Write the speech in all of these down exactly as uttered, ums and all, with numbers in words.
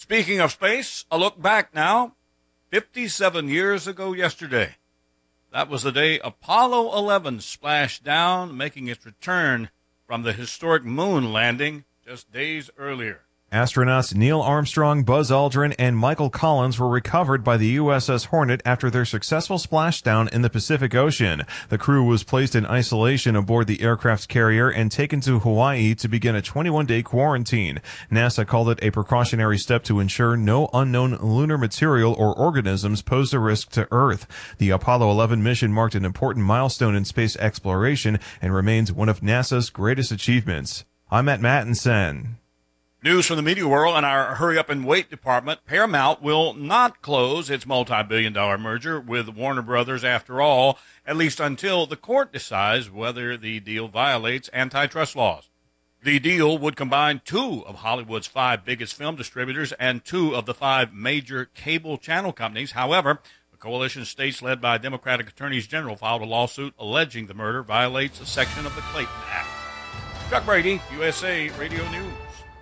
Speaking of space, a look back now, fifty-seven years ago yesterday. That was the day Apollo eleven splashed down, making its return from the historic moon landing just days earlier. Astronauts Neil Armstrong, Buzz Aldrin, and Michael Collins were recovered by the U S S Hornet after their successful splashdown in the Pacific Ocean. The crew was placed in isolation aboard the aircraft's carrier and taken to Hawaii to begin a twenty-one day quarantine. NASA called it a precautionary step to ensure no unknown lunar material or organisms posed a risk to Earth. The Apollo eleven mission marked an important milestone in space exploration and remains one of NASA's greatest achievements. I'm Matt Mattinson. News from the media world and our Hurry Up and Wait department. Paramount will not close its multi-billion dollar merger with Warner Brothers after all, at least until the court decides whether the deal violates antitrust laws. The deal would combine two of Hollywood's five biggest film distributors and two of the five major cable channel companies. However, a coalition of states led by Democratic attorneys general filed a lawsuit alleging the merger violates a section of the Clayton Act. Chuck Brady, U S A Radio News.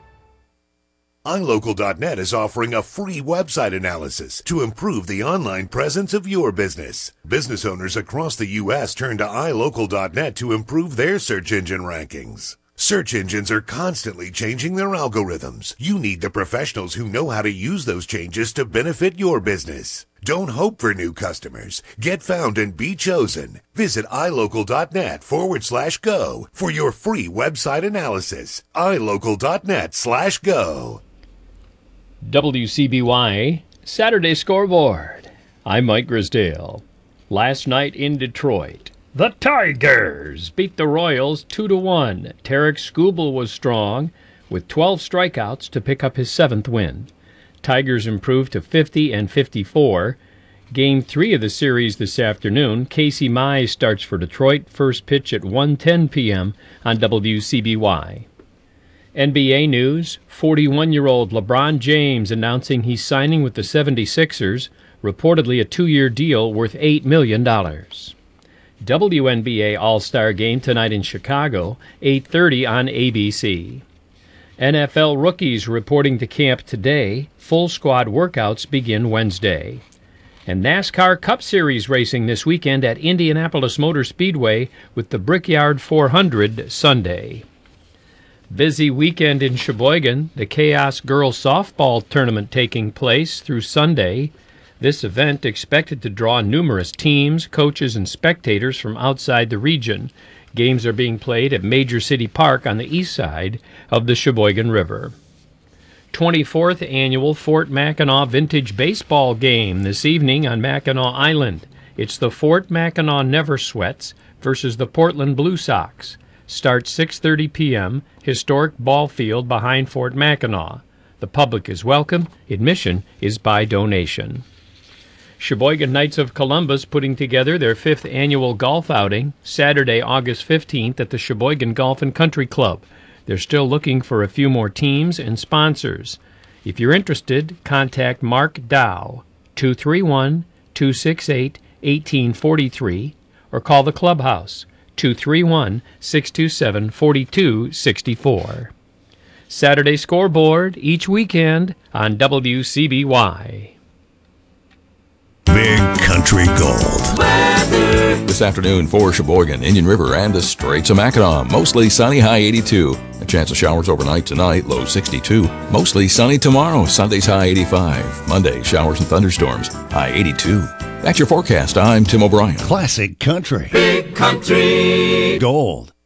i local dot net is offering a free website analysis to improve the online presence of your business. Business owners across the U S turn to i local dot net to improve their search engine rankings. Search engines are constantly changing their algorithms. You need the professionals who know how to use those changes to benefit your business. Don't hope for new customers. Get found and be chosen. Visit i local dot net forward slash go for your free website analysis. i local dot net slash go. W C B Y Saturday Scoreboard. I'm Mike Grisdale. Last night in Detroit, the Tigers beat the Royals two to one. Tarek Skubal was strong with twelve strikeouts to pick up his seventh win. Tigers improved to fifty and fifty-four. Game three of the series this afternoon. Casey Mize starts for Detroit. First pitch at one ten p.m. on W C B Y. N B A news, forty-one-year-old LeBron James announcing he's signing with the seventy-sixers, reportedly a two-year deal worth eight million dollars. W N B A All-Star Game tonight in Chicago, eight thirty on A B C. N F L rookies reporting to camp today. Full squad workouts begin Wednesday. And NASCAR Cup Series racing this weekend at Indianapolis Motor Speedway with the Brickyard four hundred Sunday. Busy weekend in Sheboygan, the Chaos Girls Softball Tournament taking place through Sunday. This event expected to draw numerous teams, coaches, and spectators from outside the region. Games are being played at Major City Park on the east side of the Sheboygan River. twenty-fourth Annual Fort Mackinac Vintage Baseball Game this evening on Mackinac Island. It's the Fort Mackinac Never Sweats versus the Portland Blue Sox. Starts six thirty p.m., historic ball field behind Fort Mackinac. The public is welcome. Admission is by donation. Sheboygan Knights of Columbus putting together their fifth annual golf outing Saturday, August fifteenth at the Sheboygan Golf and Country Club. They're still looking for a few more teams and sponsors. If you're interested, contact Mark Dow, two three one, two six eight, one eight four three, or call the clubhouse, two three one, six two seven, four two six four. Saturday Scoreboard each weekend on W C B Y. Big Country Gold. This afternoon for Sheboygan, Indian River, and the Straits of Mackinac. Mostly sunny, high eighty-two. A chance of showers overnight tonight, low sixty-two. Mostly sunny tomorrow, Sunday's high eighty-five. Monday, showers and thunderstorms, high eighty-two. That's your forecast. I'm Tim O'Brien. Classic Country. Big Country Gold.